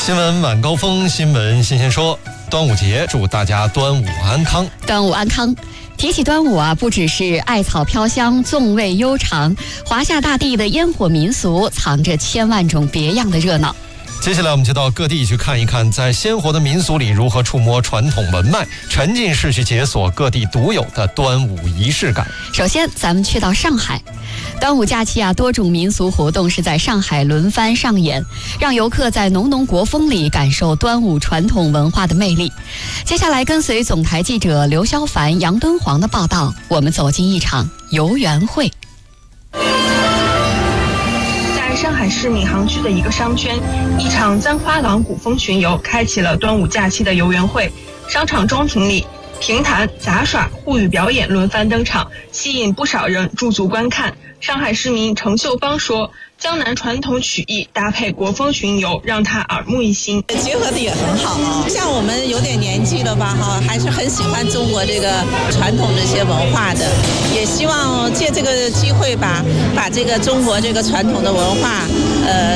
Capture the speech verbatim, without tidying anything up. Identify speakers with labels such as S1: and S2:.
S1: 新闻晚高峰，新闻新鲜说。端午节，祝大家端午安康。
S2: 端午安康。提起端午啊，不只是艾草飘香、粽味悠长，华夏大地的烟火民俗藏着千万种别样的热闹。
S1: 接下来我们就到各地去看一看，在鲜活的民俗里如何触摸传统文脉，沉浸式去解锁各地独有的端午仪式感。
S2: 首先咱们去到上海，端午假期啊，多种民俗活动是在上海轮番上演，让游客在浓浓国风里感受端午传统文化的魅力。接下来跟随总台记者刘潇凡、杨敦煌的报道，我们走进一场游园会。
S3: 上海市闵行区的一个商圈，一场簪花廊古风巡游开启了端午假期的游园会。商场中庭里，评弹、杂耍、沪语表演轮番登场，吸引不少人驻足观看。上海市民程秀芳说，江南传统曲艺搭配国风巡游，让她耳目一新。
S4: 结合的也很好啊，像我们有点年纪了吧哈，还是很喜欢中国这个传统这些文化的，也希望借这个机会吧，把这个中国这个传统的文化，呃。